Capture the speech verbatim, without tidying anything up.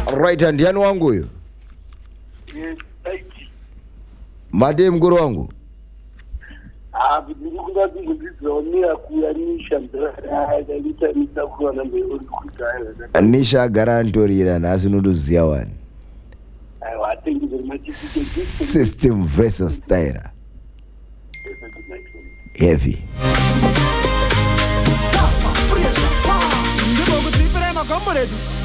Right hand yani wangu huyo. Yes, right. Madem mgoro wangu. Ah, nilikuwa nikuzizonia kuyanisha mbele dalita nitakuwa na mbele kutaya. Nisha garantorira nasinudu ziawani. I think it's very much System versus Tyra. Heavy. Devo così prema con moretu.